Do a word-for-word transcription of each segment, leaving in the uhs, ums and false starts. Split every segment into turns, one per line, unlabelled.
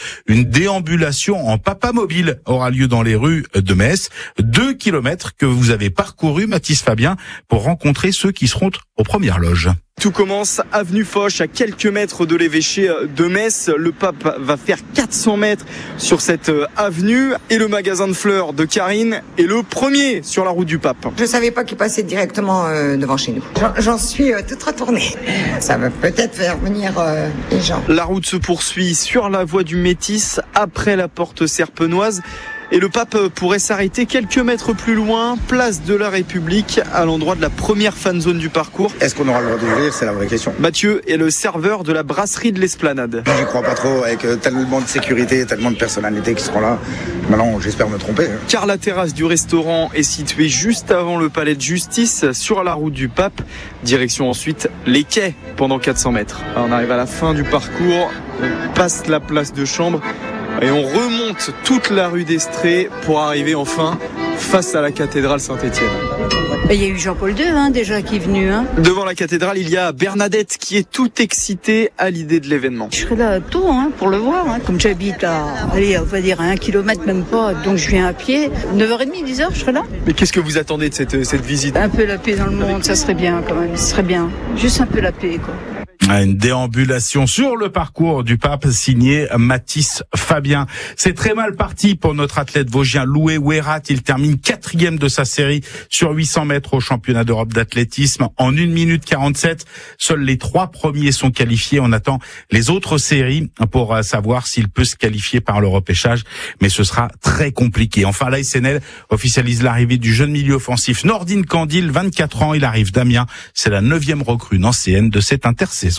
Une déambulation en papamobile aura lieu dans les rues de Metz. Deux kilomètres que vous avez parcouru, Mathis Fabien, pour rencontrer ceux qui seront aux premières loges.
Tout commence avenue Foch, à quelques mètres de l'évêché de Metz. Le pape va faire quatre cents mètres sur cette avenue et le magasin de fleurs de Karine est le premier sur la route du pape.
Je savais pas qu'il passait directement euh, devant chez nous. J'en, j'en suis euh, toute retournée. Ça va peut-être faire venir euh, les gens.
La route se poursuit sur la voie du Métis après la porte serpenoise. Et le pape pourrait s'arrêter quelques mètres plus loin, place de la République, à l'endroit de la première fan zone du parcours.
Est-ce qu'on aura le droit d'ouvrir ? C'est la vraie question.
Mathieu est le serveur de la brasserie de l'Esplanade.
J'y crois pas trop, avec tellement de sécurité, tellement de personnalités qui seront là. Maintenant, j'espère me tromper.
Car la terrasse du restaurant est située juste avant le palais de justice, sur la route du pape. Direction ensuite les quais pendant quatre cents mètres. Alors on arrive à la fin du parcours, on passe la place de Chambre. Et on remonte toute la rue d'Estrée pour arriver enfin face à la cathédrale Saint-Étienne.
Il y a eu Jean-Paul deux hein, déjà qui est venu. Hein.
Devant la cathédrale, il y a Bernadette qui est toute excitée à l'idée de l'événement.
Je serai là tôt hein, pour le voir. Hein. Comme j'habite à, allez, on va dire à un kilomètre même pas, donc je viens à pied. neuf heures trente, dix heures, je serai là.
Mais qu'est-ce que vous attendez de cette, cette visite ?
Un peu la paix dans le monde, ça serait bien quand même. Ça serait bien. Juste un peu la paix, quoi.
Une déambulation sur le parcours du pape signé Mathis Fabien. C'est très mal parti pour notre athlète vosgien Loué Ouérat. Il termine quatrième de sa série sur huit cents mètres au championnat d'Europe d'athlétisme en une minute quarante-sept. Seuls les trois premiers sont qualifiés. On attend les autres séries pour savoir s'il peut se qualifier par le repêchage, mais ce sera très compliqué. Enfin, l'A S N L officialise l'arrivée du jeune milieu offensif Nordine Candil, vingt-quatre ans. Il arrive d'Amiens. C'est la neuvième recrue nancéenne de cette intersaison.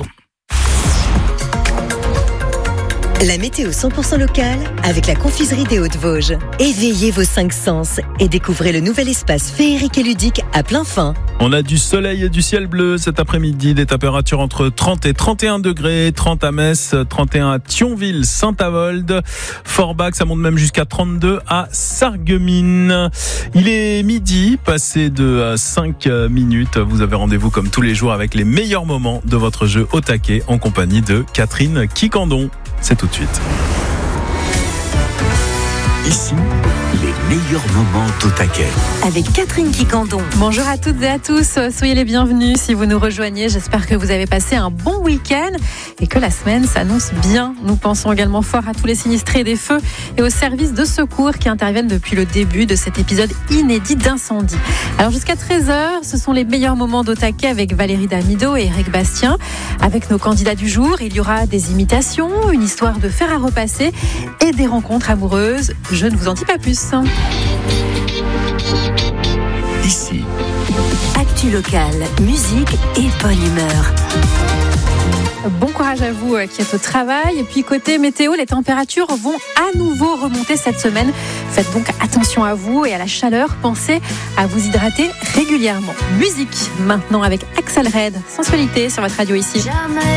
La météo cent pour cent locale avec la confiserie des Hauts-de-Vosges. Éveillez vos cinq sens et découvrez le nouvel espace féerique et ludique à plein fin.
On a du soleil et du ciel bleu cet après-midi, des températures entre trente et trente et un degrés, trente à Metz, trente et un à Thionville, Saint-Avold, Forbach, ça monte même jusqu'à trente-deux à Sarreguemines. Il est midi, passé de cinq minutes. Vous avez rendez-vous comme tous les jours avec les meilleurs moments de votre jeu au taquet en compagnie de Catherine Quicandon. C'est tout de suite.
Ici, les meilleurs moments d'au taquet.
Avec Catherine Quicandon.
Bonjour à toutes et à tous, soyez les bienvenus si vous nous rejoignez. J'espère que vous avez passé un bon week-end et que la semaine s'annonce bien. Nous pensons également fort à tous les sinistrés des feux et aux services de secours qui interviennent depuis le début de cet épisode inédit d'incendie. Alors jusqu'à treize heures, ce sont les meilleurs moments d'au taquet avec Valérie Damido et Eric Bastien. Avec nos candidats du jour, il y aura des imitations, une histoire de fer à repasser et des rencontres amoureuses. Je ne vous en dis pas plus.
Ici,
actu locale, musique et bonne humeur.
Bon courage à vous qui êtes au travail. Et puis côté météo, les températures vont à nouveau remonter cette semaine. Faites donc attention à vous et à la chaleur. Pensez à vous hydrater régulièrement. Musique maintenant avec Axel Red, Sensualité sur votre radio ici. Jamais.